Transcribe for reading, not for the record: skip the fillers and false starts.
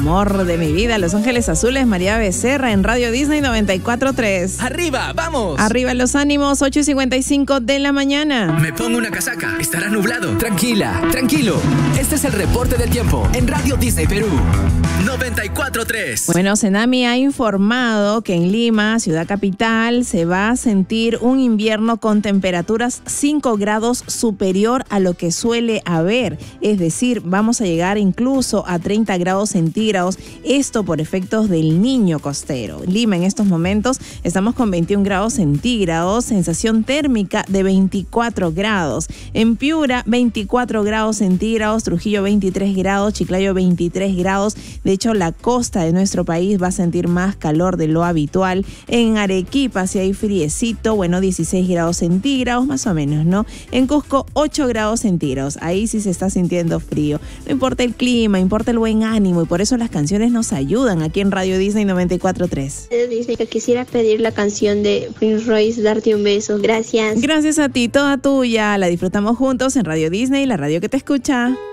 amor de mi vida, Los Ángeles Azules, María Becerra en Radio Disney 94.3. ¡Arriba, vamos! Arriba los ánimos, 8:55 de la mañana. Me pongo una casaca, estará nublado. Tranquila, tranquilo. Este es el reporte del tiempo en Radio Disney Perú 94.3. Bueno, Cenami ha informado que en Lima, ciudad capital, se va a sentir un invierno con temperaturas 5 grados superior a lo que suele haber. Es decir, vamos a llegar incluso a 30 grados centígrados. Esto por efectos del Niño costero. Lima en estos momentos estamos con 21 grados centígrados, sensación térmica de 24 grados. En Piura, 24 grados centígrados, Trujillo 23 grados, Chiclayo 23 grados. De hecho, la costa de nuestro país va a sentir más calor de lo habitual. En Arequipa, si hay friecito, bueno, 16 grados centígrados, más o menos, ¿no? En Cusco, 8 grados centígrados. Ahí sí se está sintiendo frío. No importa el clima, importa el buen ánimo, y por eso las canciones nos ayudan aquí en Radio Disney 94.3. Dice que quisiera pedir la canción de Prince Royce, Darte un beso. Gracias. Gracias a ti, toda tuya. La disfrutamos juntos en Radio Disney, la radio que te escucha.